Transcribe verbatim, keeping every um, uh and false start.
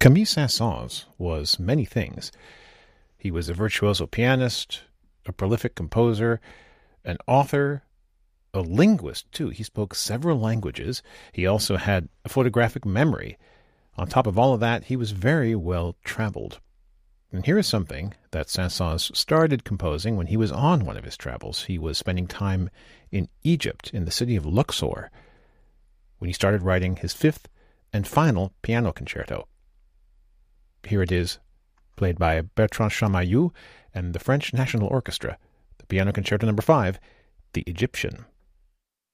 Camille Saint-Saëns was many things. He was a virtuoso pianist, a prolific composer, an author, a linguist, too. He spoke several languages. He also had a photographic memory. On top of all of that, he was very well traveled. And here is something that Saint-Saëns started composing when he was on one of his travels. He was spending time in Egypt, in the city of Luxor, when he started writing his fifth and final piano concerto. Here it is, played by Bertrand Chamayou and the French National Orchestra, the Piano Concerto Number five, The Egyptian.